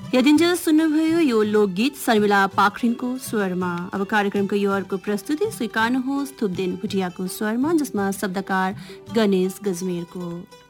यदिन्जेल सुन्नुभयो यो लोकगीत शर्मिला पाखरिनको स्वरमा। अब कार्यक्रमको यो अर्को प्रस्तुति स्वीकार्नुहोस् थुप्देन भुटियाको स्वरमा, जसमा शब्दकार गणेश गजमेरको।